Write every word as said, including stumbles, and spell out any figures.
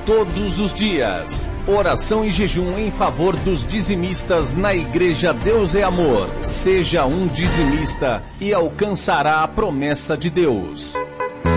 todos os dias. Oração e jejum em favor dos dizimistas na Igreja Deus é Amor. Seja um dizimista e alcançará a promessa de Deus.